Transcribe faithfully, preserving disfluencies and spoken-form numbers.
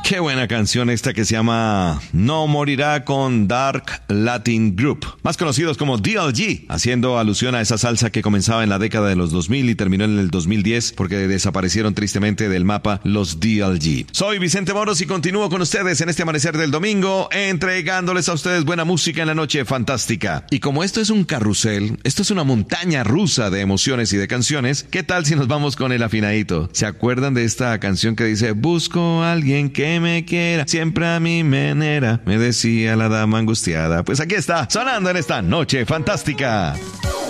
Qué buena canción esta que se llama No Morirá con Dark Latin Group, más conocidos como D L G, haciendo alusión a esa salsa que comenzaba en la década de los dos mil y terminó en el dos mil diez porque desaparecieron tristemente del mapa los D L G. Soy Vicente Moros y continúo con ustedes en este amanecer del domingo, entregándoles a ustedes buena música en la noche fantástica. Y como esto es un carrusel, esto es una montaña rusa de emociones y de canciones, ¿qué tal si nos vamos con el afinadito? ¿Se acuerdan de esta canción que dice busco a alguien que me quiera, siempre a mi manera, me decía la dama angustiada? Pues aquí está, sonando en esta noche fantástica.